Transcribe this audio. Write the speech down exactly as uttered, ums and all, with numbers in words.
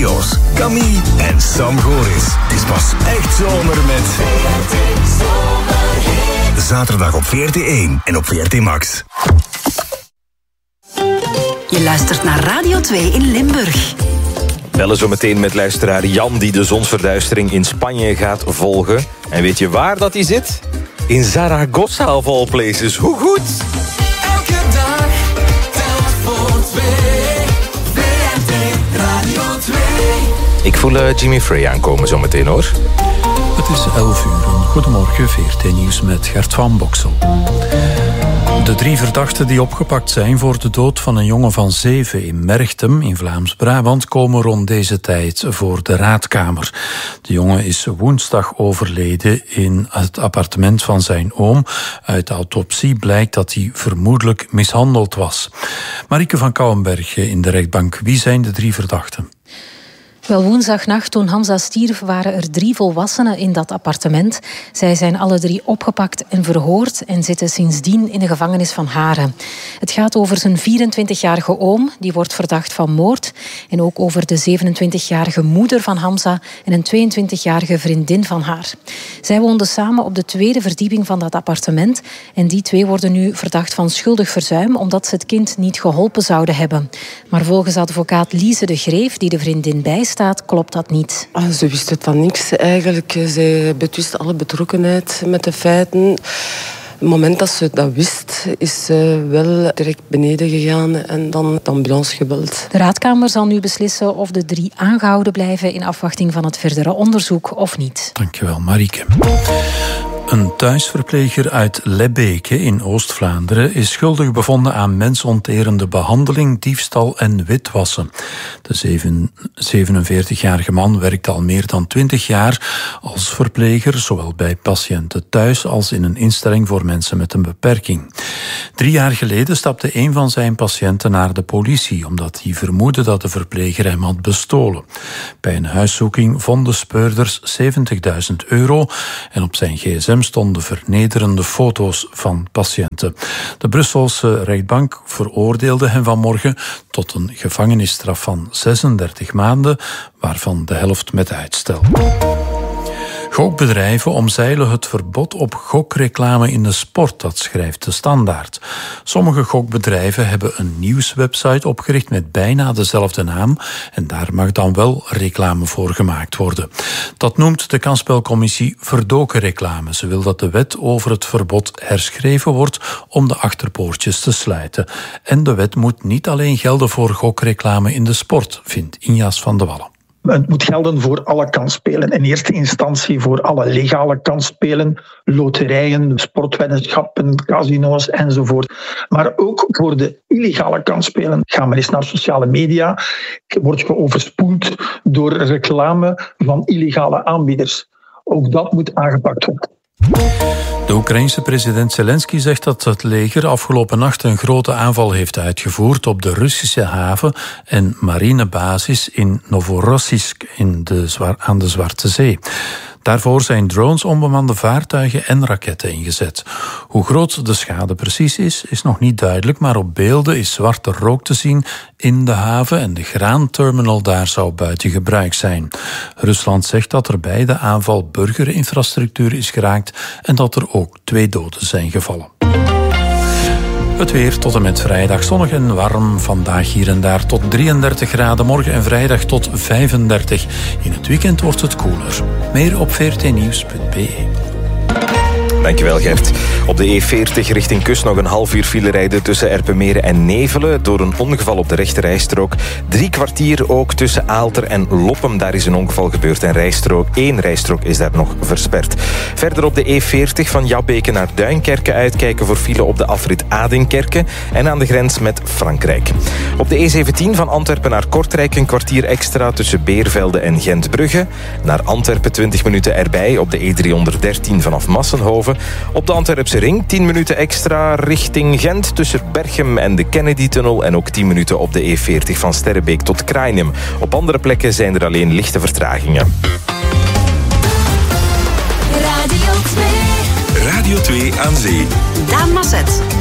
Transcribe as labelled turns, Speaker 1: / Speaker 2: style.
Speaker 1: Trio's, Camille en Sam Goris. Het is pas echt zomer met V R T Zomerhit. Zaterdag op V R T één en op V R T Max.
Speaker 2: Je luistert naar Radio twee in Limburg.
Speaker 3: Bellen zo meteen met luisteraar Jan die de zonsverduistering in Spanje gaat volgen. En weet je waar dat hij zit? In Zaragoza of all places. Hoe goed?
Speaker 4: Elke dag telt voor twee. V R T Radio twee.
Speaker 3: Ik voel uh, Jimmy Frey aankomen zo meteen hoor.
Speaker 5: Het is elf uur. Goedemorgen, V R T Nieuws met Gert van Boksel. De drie verdachten die opgepakt zijn voor de dood van een jongen van zeven in Merchtem in Vlaams-Brabant komen rond deze tijd voor de raadkamer. De jongen is woensdag overleden in het appartement van zijn oom. Uit de autopsie blijkt dat hij vermoedelijk mishandeld was. Marieke van Kouwenberg in de rechtbank. Wie zijn de drie verdachten?
Speaker 6: Wel, woensdagnacht toen Hamza stierf waren er drie volwassenen in dat appartement. Zij zijn alle drie opgepakt en verhoord en zitten sindsdien in de gevangenis van Haren. Het gaat over zijn vierentwintigjarige oom, die wordt verdacht van moord. En ook over de zevenentwintigjarige moeder van Hamza en een tweeëntwintigjarige vriendin van haar. Zij woonden samen op de tweede verdieping van dat appartement. En die twee worden nu verdacht van schuldig verzuim omdat ze het kind niet geholpen zouden hebben. Maar volgens advocaat Lise de Greef, die de vriendin bijstaat, staat, klopt dat niet.
Speaker 7: Ah, ze wisten van niks eigenlijk. Zij betwist alle betrokkenheid met de feiten. Het moment dat ze dat wist, is ze wel direct beneden gegaan en dan de ambulance gebeld.
Speaker 6: De raadkamer zal nu beslissen of de drie aangehouden blijven in afwachting van het verdere onderzoek of niet.
Speaker 5: Dankjewel, Marieke. Een thuisverpleger uit Lebbeke in Oost-Vlaanderen is schuldig bevonden aan mensonterende behandeling, diefstal en witwassen. De zevenenveertigjarige man werkt al meer dan twintig jaar als verpleger, zowel bij patiënten thuis als in een instelling voor mensen met een beperking. Drie jaar geleden stapte een van zijn patiënten naar de politie, omdat hij vermoedde dat de verpleger hem had bestolen. Bij een huiszoeking vonden speurders zeventigduizend euro en op zijn gsm stonden vernederende foto's van patiënten. De Brusselse rechtbank veroordeelde hem vanmorgen tot een gevangenisstraf van zesendertig maanden, waarvan de helft met uitstel. Gokbedrijven omzeilen het verbod op gokreclame in de sport, dat schrijft de Standaard. Sommige gokbedrijven hebben een nieuwswebsite opgericht met bijna dezelfde naam en daar mag dan wel reclame voor gemaakt worden. Dat noemt de kansspelcommissie verdoken reclame. Ze wil dat de wet over het verbod herschreven wordt om de achterpoortjes te sluiten. En de wet moet niet alleen gelden voor gokreclame in de sport, vindt Injas van de Wallen.
Speaker 8: Het moet gelden voor alle kansspelen. In eerste instantie voor alle legale kansspelen, loterijen, sportweddenschappen, casino's enzovoort. Maar ook voor de illegale kansspelen. Ga maar eens naar sociale media. Word je overspoeld door reclame van illegale aanbieders. Ook dat moet aangepakt worden.
Speaker 5: De Oekraïense president Zelensky zegt dat het leger afgelopen nacht een grote aanval heeft uitgevoerd op de Russische haven en marinebasis in Novorossiysk in de, aan de Zwarte Zee. Daarvoor zijn drones, onbemande vaartuigen en raketten ingezet. Hoe groot de schade precies is, is nog niet duidelijk, maar op beelden is zwarte rook te zien in de haven en de graanterminal daar zou buiten gebruik zijn. Rusland zegt dat er bij de aanval burgerinfrastructuur is geraakt en dat er ook twee doden zijn gevallen. Het weer tot en met vrijdag zonnig en warm. Vandaag hier en daar tot drieëndertig graden. Morgen en vrijdag tot vijfendertig. In het weekend wordt het koeler. Meer op v r t nieuws punt b e.
Speaker 3: Dankjewel Gert. Op de E veertig richting Kust nog een half uur file rijden tussen Erpenmeren en Nevelen door een ongeval op de rechterrijstrook. Drie kwartier ook tussen Aalter en Loppem. Daar is een ongeval gebeurd en rijstrook, één rijstrook is daar nog versperd. Verder op de E veertig van Jabbeke naar Duinkerke uitkijken voor file op de afrit Adinkerke en aan de grens met Frankrijk. Op de E zeventien van Antwerpen naar Kortrijk een kwartier extra tussen Beervelde en Gentbrugge. Naar Antwerpen twintig minuten erbij op de E driehonderddertien vanaf Massenhoven. Op de Antwerpse ring tien minuten extra richting Gent tussen Berchem en de Kennedy-tunnel en ook tien minuten op de E veertig van Sterrebeek tot Krainem. Op andere plekken zijn er alleen lichte vertragingen.
Speaker 4: Radio twee.
Speaker 1: Radio twee aan zee.
Speaker 2: Daan Masset.